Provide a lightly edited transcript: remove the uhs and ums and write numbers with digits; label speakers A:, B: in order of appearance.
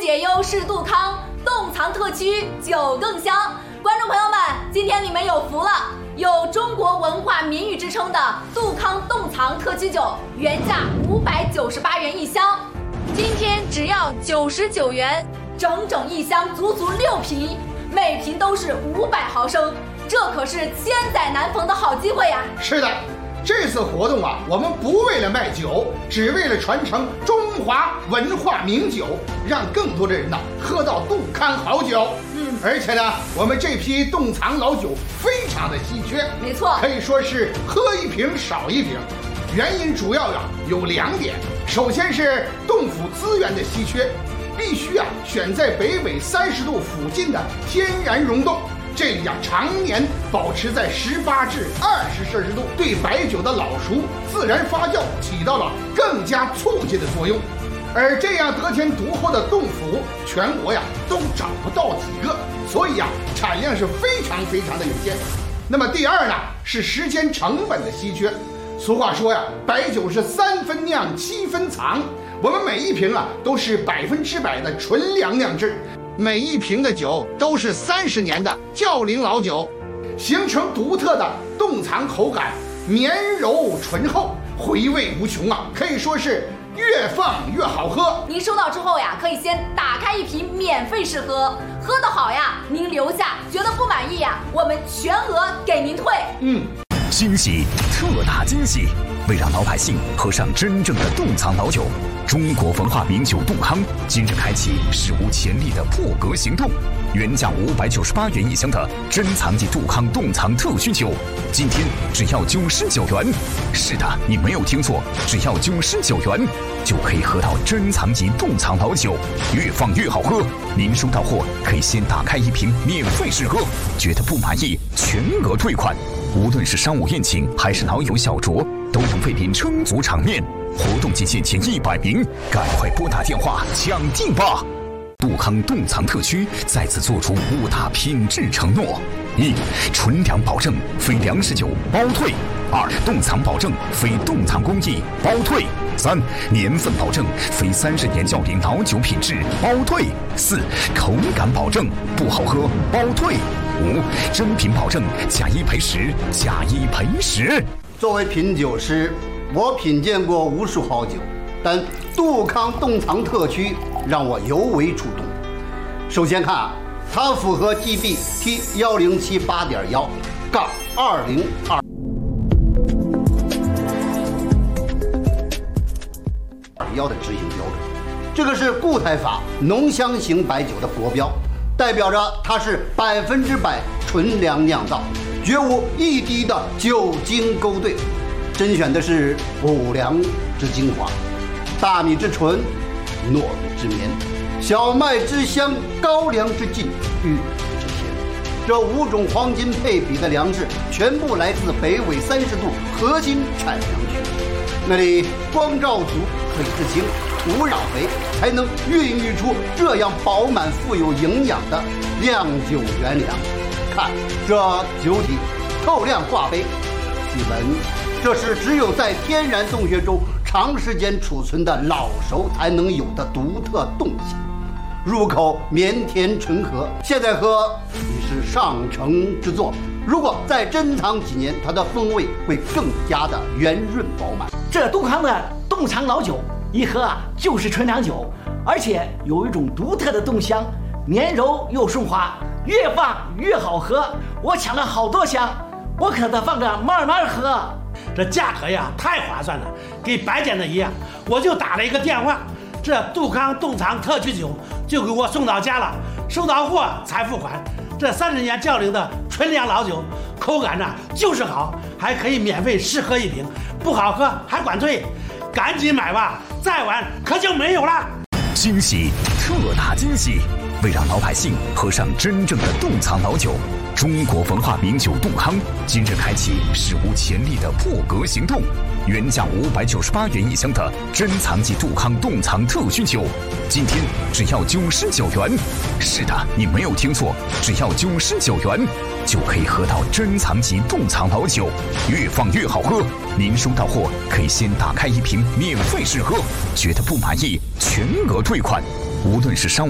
A: 解忧是杜康，洞藏特区酒更香。观众朋友们，今天你们有福了，有中国文化名誉之称的杜康洞藏特区酒，原价598元一箱，今天只要99元，整一箱足6瓶，每瓶都是500毫升，这可是千载难逢的好机会呀！
B: 是的。这次活动我们不为了卖酒，只为了传承中华文化名酒，让更多的人喝到杜康好酒。而且我们这批洞藏老酒非常的稀缺，
A: 没错，
B: 可以说是喝一瓶少一瓶。原因主要有2点，首先是洞府资源的稀缺，必须选在北纬30度附近的天然溶洞。这里常年保持在18至20摄氏度，对白酒的老熟自然发酵起到了更加促进的作用。而这样得天独厚的洞府，全国都找不到几个，所以产量是非常的有限。那么第二是时间成本的稀缺。俗话说白酒是3分酿7分藏，我们每一瓶都是100%的纯粮酿制。每一瓶的酒都是30年的窖龄老酒，形成独特的洞藏口感，绵柔醇厚，回味无穷可以说是越放越好喝。
A: 您收到之后可以先打开一瓶免费试喝，喝得好您留下，觉得不满意我们全额给您退。
C: 惊喜，特大惊喜！为让老百姓喝上真正的洞藏老酒，中国文化名酒杜康今日开启史无前例的破格行动。原价598元一箱的珍藏级杜康洞藏特需酒，今天只要99元。是的，你没有听错，只要99元就可以喝到珍藏级洞藏老酒，越放越好喝。您收到货可以先打开一瓶免费试喝，觉得不满意全额退款。无论是商务宴请还是老友小酌，都能为您撑足场面。活动期限前100名，赶快拨打电话抢订吧！杜康洞藏特区再次做出5大品质承诺：1. 纯粮保证，非粮食酒包退；2. 洞藏保证，非洞藏工艺包退；3. 年份保证，非30年窖龄老酒品质包退；4. 口感保证，不好喝包退；5. 真品保证，假1赔10，假1赔10。
D: 作为品酒师，我品鉴过无数好酒，但杜康洞藏特区让我尤为触动。首先看它符合 GB/T 1078.1-2021的执行标准，这个是固态法浓香型白酒的国标，代表着它是100%纯粮酿造，绝无一滴的酒精勾兑，甄选的是五粮之精华，大米之纯，糯米之绵，小麦之香，高粱之劲，玉米之甜。这5种黄金配比的粮食全部来自北纬30度核心产粮区，那里光照足，水质清，土壤肥，才能孕育出这样饱满富有营养的酿酒原粮。看这酒体透亮挂杯，细闻，这是只有在天然洞穴中长时间储存的老熟才能有的独特动性。入口绵甜醇和，现在喝已是上乘之作。如果再珍藏几年，它的风味会更加的圆润饱满。
E: 这杜康的洞藏老酒一喝就是纯粮酒，而且有一种独特的洞香，绵柔又顺滑，越放越好喝。我抢了好多箱，我可得放着慢慢喝。
F: 这价格太划算了，给白捡的一样。我就打了一个电话，这杜康洞藏特区酒就给我送到家了，收到货才付款。这30年窖龄的纯粮老酒，口感就是好，还可以免费试喝1瓶，不好喝还管退，赶紧买吧，再晚可就没有了。
C: 惊喜，特大惊喜！为让老百姓喝上真正的洞藏老酒，中国文化名酒杜康今日开启史无前例的破格行动。原价598元一箱的珍藏级杜康洞藏特需酒，今天只要99元。是的，你没有听错，只要99元就可以喝到珍藏级洞藏老酒，越放越好喝。您收到货可以先打开一瓶免费试喝，觉得不满意全额退款。无论是商